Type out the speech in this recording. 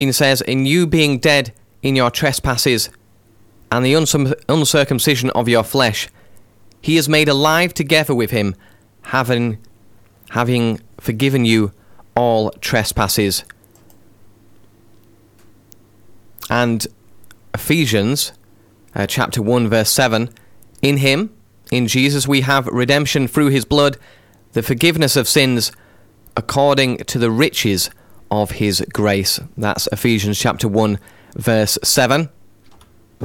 It says, in you being dead in your trespasses and the uncircumcision of your flesh, he is made alive together with him, having forgiven you all trespasses. And Ephesians chapter 1 verse 7, in him, in Jesus, we have redemption through his blood, the forgiveness of sins, according to the riches of his grace. That's Ephesians chapter 1 verse 7.